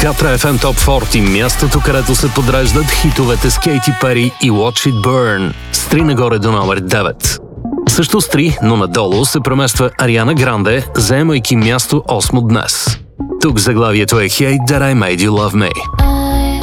Катра FM Top 40, мястото, където се подреждат хитовете с Кейти Пери и Watch It Burn, с 3 нагоре до номер 9. Също с 3, но надолу се премества Ариана Гранде, заемайки място 8 днес. Тук заглавието е Hate That I Made You Love Me.